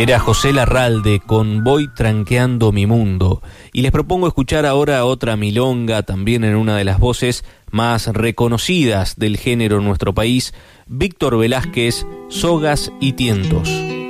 Era José Larralde con Voy tranqueando mi mundo. Y les propongo escuchar ahora otra milonga, también en una de las voces más reconocidas del género en nuestro país, Víctor Velázquez, Sogas y Tientos.